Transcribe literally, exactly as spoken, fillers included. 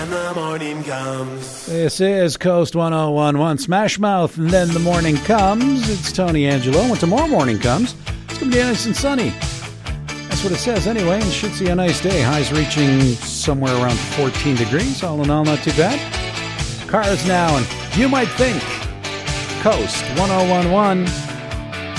And the morning comes. This is Coast one oh one point one, Smash Mouth, and then the morning comes. It's Tony Angelo. When tomorrow morning comes, it's going to be nice and sunny. That's what it says anyway, and should see a nice day. Highs reaching somewhere around fourteen degrees. All in all, not too bad. Cars now, and you might think Coast one oh one point one.